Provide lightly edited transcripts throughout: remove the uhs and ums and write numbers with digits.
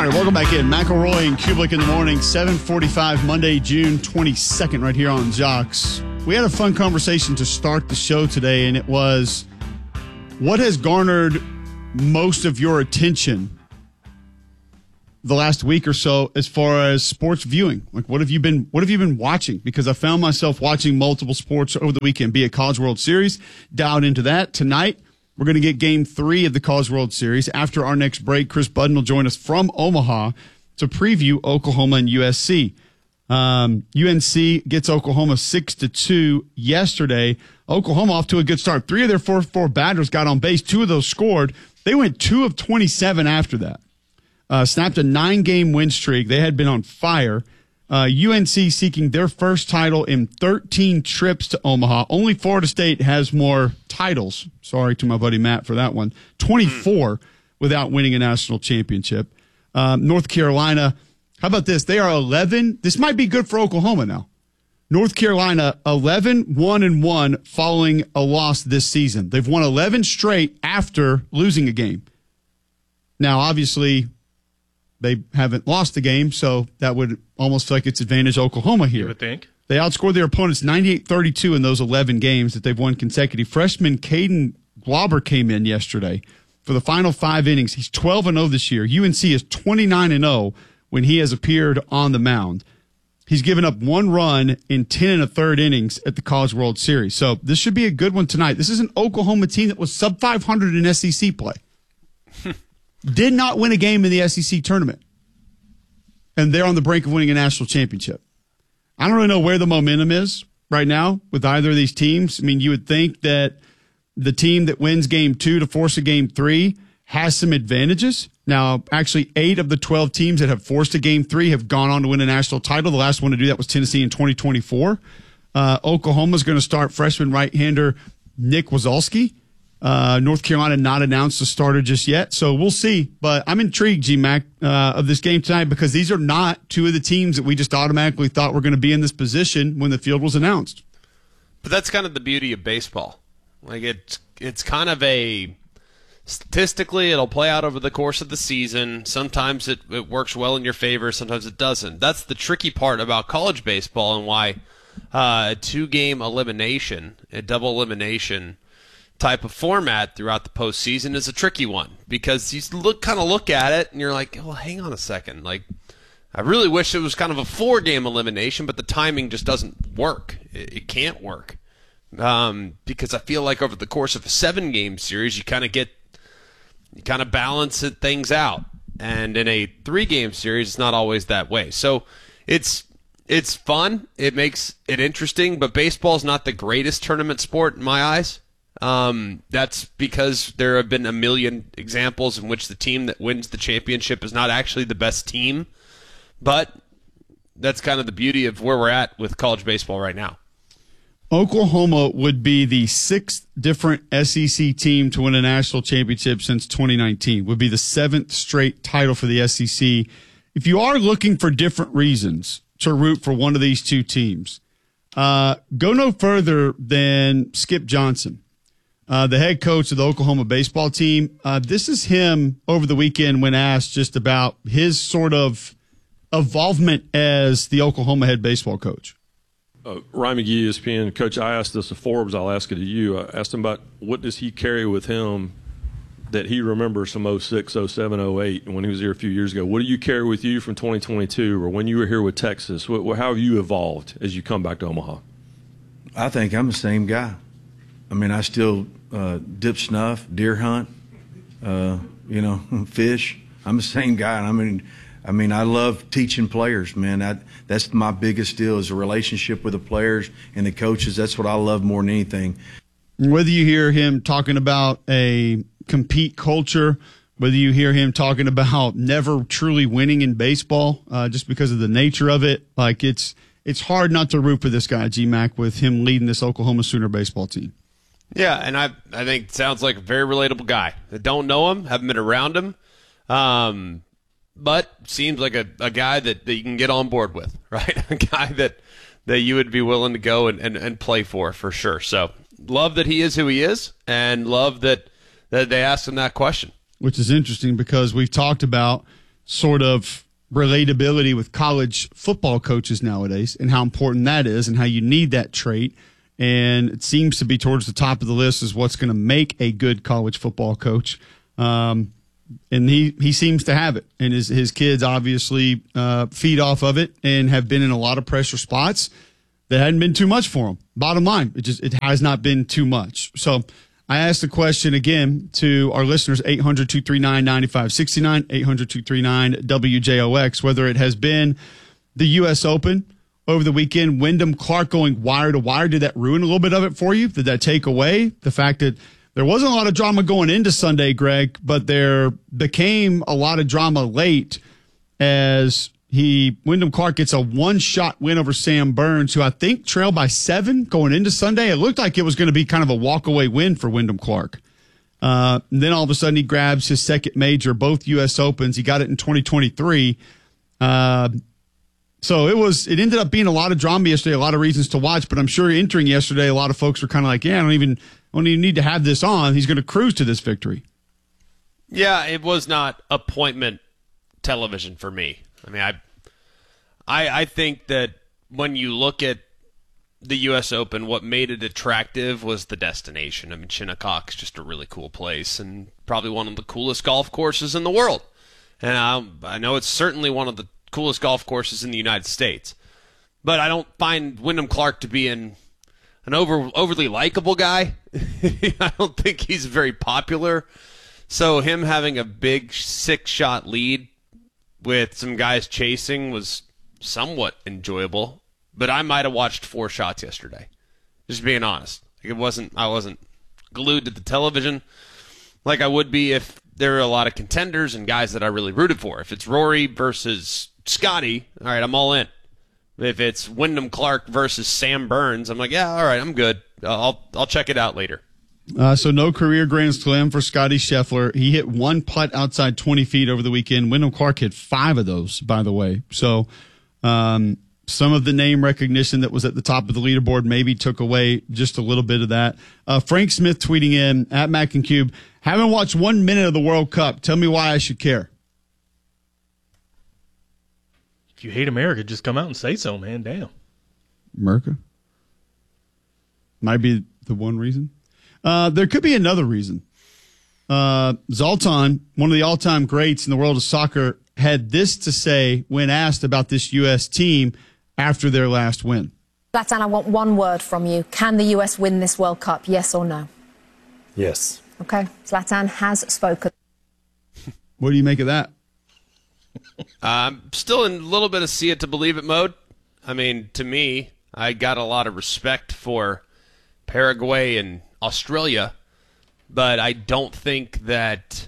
All right, welcome back in. McElroy and Kublik in the morning, 7:45, Monday, June 22nd, right here on Jocks. We had a fun conversation to start the show today, and it was, what has garnered most of your attention the last week or so as far as sports viewing? Like, what have you been watching? Because I found myself watching multiple sports over the weekend, be it College World Series, dialed into that. Tonight, we're going to get Game 3 of the College World Series. After our next break, Chris Budden will join us from Omaha to preview Oklahoma and USC. UNC gets Oklahoma 6-2 yesterday. Oklahoma off to a good start. 3 of their 4 batters got on base. 2 of those scored. They went 2 of 27 after that. Snapped a 9-game win streak. They had been on fire. UNC seeking their first title in 13 trips to Omaha. Only Florida State has more titles. Sorry to my buddy Matt for that one. 24 without winning a national championship. North Carolina, how about this? They are 11. This might be good for Oklahoma now. North Carolina, 11-1-1 following a loss this season. They've won 11 straight after losing a game. Now, obviously, they haven't lost the game, so that would almost feel like it's advantage Oklahoma here. You would think. They outscored their opponents 98-32 in those 11 games that they've won consecutive. Freshman Caden Glauber came in yesterday for the final 5 innings. He's 12-0 this year. UNC is 29-0 when he has appeared on the mound. He's given up 1 run in 10 1/3 innings at the College World Series. So this should be a good one tonight. This is an Oklahoma team that was sub-500 in SEC play. Did not win a game in the SEC tournament. And they're on the brink of winning a national championship. I don't really know where the momentum is right now with either of these teams. I mean, you would think that the team that wins Game 2 to force a Game 3 has some advantages. Now, actually, 8 of the 12 teams that have forced a Game 3 have gone on to win a national title. The last one to do that was Tennessee in 2024. Oklahoma's going to start freshman right-hander Nick Wazowski. North Carolina not announced a starter just yet, so we'll see. But I'm intrigued, G-Mac, of this game tonight because these are not 2 of the teams that we just automatically thought were going to be in this position when the field was announced. But that's kind of the beauty of baseball. Like it's kind of a statistically it'll play out over the course of the season. Sometimes it works well in your favor, sometimes it doesn't. That's the tricky part about college baseball and why a 2-game elimination, a double elimination type of format throughout the postseason is a tricky one because you look at it and you're like, well, hang on a second. Like, I really wish it was kind of a 4-game elimination, but the timing just doesn't work. It can't work because I feel like over the course of a 7-game series, you kind of balance things out, and in a 3-game series, it's not always that way. So it's fun. It makes it interesting, but baseball is not the greatest tournament sport in my eyes. That's because there have been a million examples in which the team that wins the championship is not actually the best team. But that's kind of the beauty of where we're at with college baseball right now. Oklahoma would be the 6th different SEC team to win a national championship since 2019. Would be the 7th straight title for the SEC. If you are looking for different reasons to root for one of these 2 teams, go no further than Skip Johnson. The head coach of the Oklahoma baseball team. This is him over the weekend when asked just about his sort of involvement as the Oklahoma head baseball coach. Ryan McGee, ESPN. Coach, I asked this to Forbes. I'll ask it to you. I asked him about what does he carry with him that he remembers from 06, 07, 08 when he was here a few years ago. What do you carry with you from 2022 or when you were here with Texas? How have you evolved as you come back to Omaha? I think I'm the same guy. I mean, I still dip snuff, deer hunt, fish. I'm the same guy. And I mean, I love teaching players, man. That's my biggest deal is a relationship with the players and the coaches. That's what I love more than anything. Whether you hear him talking about a compete culture, whether you hear him talking about never truly winning in baseball, just because of the nature of it, like it's hard not to root for this guy, G-Mac, with him leading this Oklahoma Sooner baseball team. Yeah, and I think it sounds like a very relatable guy. I don't know him, haven't been around him, but seems like a guy that you can get on board with, right? A guy that you would be willing to go and play for sure. So love that he is who he is, and love that they asked him that question. Which is interesting because we've talked about sort of relatability with college football coaches nowadays and how important that is and how you need that trait. And it seems to be towards the top of the list is what's going to make a good college football coach. And he seems to have it. And his kids obviously feed off of it and have been in a lot of pressure spots that hadn't been too much for him. Bottom line, it has not been too much. So I asked the question again to our listeners, 800-239-9569, 800-239-WJOX, whether it has been the U.S. Open over the weekend, Wyndham Clark going wire to wire. Did that ruin a little bit of it for you? Did that take away the fact that there wasn't a lot of drama going into Sunday, Greg, but there became a lot of drama late as Wyndham Clark gets a one-shot win over Sam Burns, who I think trailed by 7 going into Sunday. It looked like it was going to be kind of a walk-away win for Wyndham Clark. Then all of a sudden he grabs his second major, both U.S. Opens. He got it in 2023. So it ended up being a lot of drama yesterday, a lot of reasons to watch. But I'm sure entering yesterday, a lot of folks were kind of like, yeah, I don't even need to have this on. He's going to cruise to this victory. Yeah, it was not appointment television for me. I mean, I think that when you look at the U.S. Open, what made it attractive was the destination. I mean, Shinnecock's just a really cool place and probably one of the coolest golf courses in the world. And I know it's certainly one of the coolest golf courses in the United States. But I don't find Wyndham Clark to be an overly likable guy. I don't think he's very popular. So him having a big 6-shot lead with some guys chasing was somewhat enjoyable, but I might have watched 4 shots yesterday. Just being honest. I wasn't glued to the television like I would be if there were a lot of contenders and guys that I really rooted for. If it's Rory versus Scotty, all right, I'm all in. If it's Wyndham Clark versus Sam Burns, I'm like, yeah, all right, I'm good. I'll check it out later. So no career Grand Slam for Scotty Scheffler. He hit 1 putt outside 20 feet over the weekend. Wyndham Clark hit 5 of those, by the way. So some of the name recognition that was at the top of the leaderboard maybe took away just a little bit of that. Frank Smith tweeting in at Mac and Cube, haven't watched 1 minute of the World Cup. Tell me why I should care. If you hate America, just come out and say so, man. Damn. America? Might be the one reason. There could be another reason. Zoltan, one of the all-time greats in the world of soccer, had this to say when asked about this U.S. team after their last win. Zlatan, I want one word from you. Can the U.S. win this World Cup, yes or no? Yes. Okay, Zlatan has spoken. What do you make of that? I'm still in a little bit of see it to believe it mode. I mean, to me, I got a lot of respect for Paraguay and Australia, but I don't think that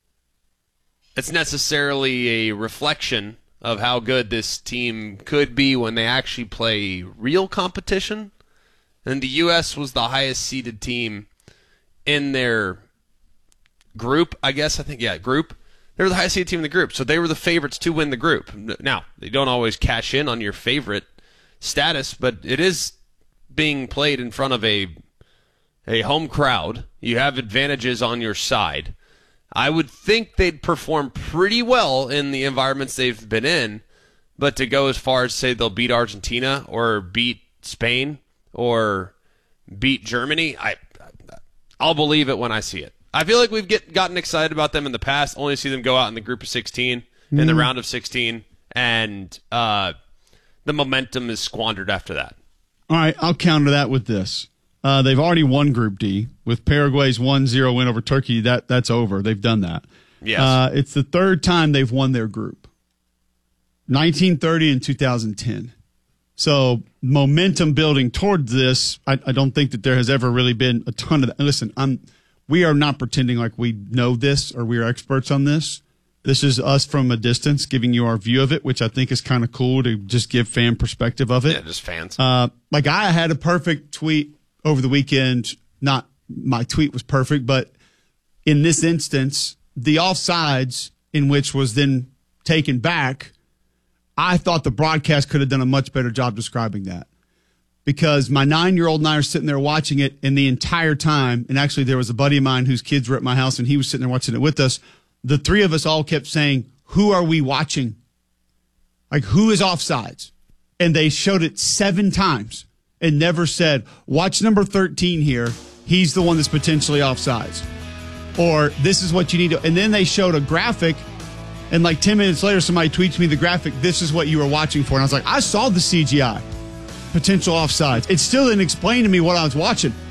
it's necessarily a reflection of how good this team could be when they actually play real competition. And the U.S. was the highest seeded team in their group, I guess. Group. They were the highest seeded team in the group, so they were the favorites to win the group. Now, they don't always cash in on your favorite status, but it is being played in front of a home crowd. You have advantages on your side. I would think they'd perform pretty well in the environments they've been in, but to go as far as say they'll beat Argentina or beat Spain or beat Germany, I'll believe it when I see it. I feel like we've gotten excited about them in the past, only to see them go out in the group of 16, in the round of 16, and the momentum is squandered after that. All right, I'll counter that with this. They've already won Group D with Paraguay's 1-0 win over Turkey. That's over. They've done that. Yes. It's the third time they've won their group. 1930 and 2010. So momentum building towards this. I don't think that there has ever really been a ton of that. Listen, we are not pretending like we know this or we are experts on this. This is us from a distance giving you our view of it, which I think is kind of cool to just give fan perspective of it. Yeah, just fans. Like I had a perfect tweet over the weekend. Not my tweet was perfect, but in this instance, the offsides in which was then taken back, I thought the broadcast could have done a much better job describing that. Because my 9-year-old and I are sitting there watching it, and the entire time, and actually there was a buddy of mine whose kids were at my house, and he was sitting there watching it with us, the three of us all kept saying, who are we watching? Like, who is offsides? And they showed it 7 times and never said, watch number 13 here. He's the one that's potentially offsides. Or this is what you need to. And then they showed a graphic, and like 10 minutes later, somebody tweets me the graphic. This is what you were watching for. And I was like, I saw the CGI. Potential offsides. It still didn't explain to me what I was watching.